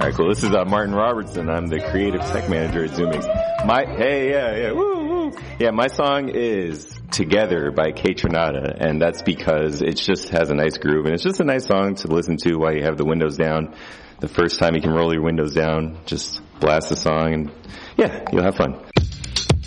All right, cool. This is Martin Robertson. I'm the creative tech manager at ZoomX. My song is Together by Kate Trinata, and that's because it just has a nice groove, and it's just a nice song to listen to while you have the windows down. The first time you can roll your windows down, just blast the song, and yeah, you'll have fun.